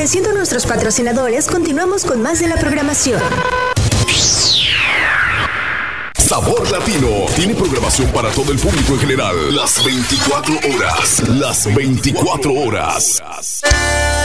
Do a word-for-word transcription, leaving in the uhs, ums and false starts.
Agradeciendo a nuestros patrocinadores, continuamos con más de la programación. Sabor Latino tiene programación para todo el público en general. Las veinticuatro horas. Las veinticuatro horas.